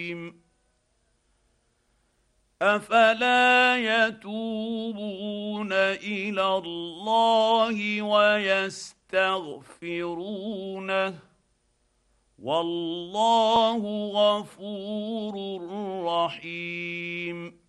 افلا يتوبون الى الله ويستغفرونه والله غفور رحيم.